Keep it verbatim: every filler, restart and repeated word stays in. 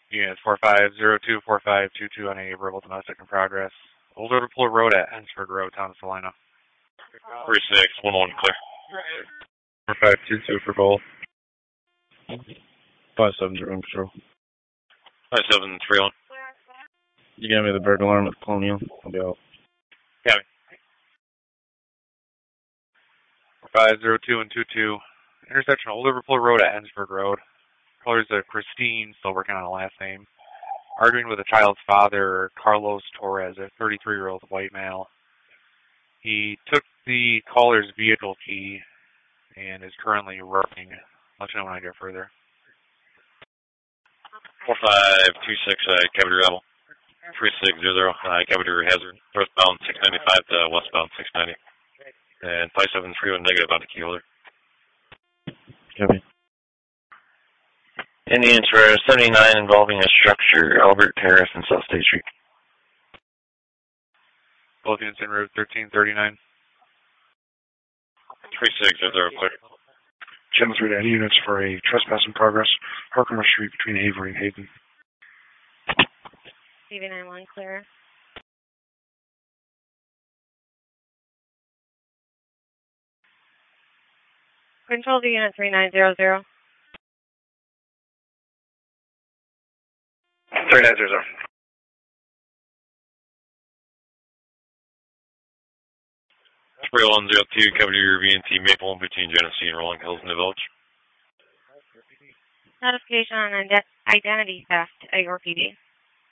Units four five zero two, four five two two on a verbal domestic in progress. Old Liverpool Road at Ensford Road, Town of Salina. three six one one clear. four five two two for both. five seven zero patrol. five seven three one. You got me the bird alarm at Colonial. I'll be out. Got me. five zero two and two two. Intersection Old Liverpool Road at Ensford Road. Colors are Christine, still working on the last name. Arguing with a child's father, Carlos Torres, a thirty-three-year-old white male. He took the caller's vehicle key and is currently working. Let you know when I get further. four five two six, uh, Cavity Rebel. three six zero zero, uh, Cavity Hazard. Northbound six ninety-five to westbound six ninety. And five seven three one negative on the key holder. Copy. Indians for seventy-nine involving a structure, Albert Terrace and South State Street. Both units in route thirteen thirty-nine. three six zero zero clear. Channel three to any units for a trespass in progress, Herkimer Street between Avery and Hayden. C V nine one clear. Control to unit three nine zero zero. three nine zero zero. three one zero two, Cavity V and T Maple between Genesee and Rolling Hills in the village. Notification on ide- identity theft at your P D.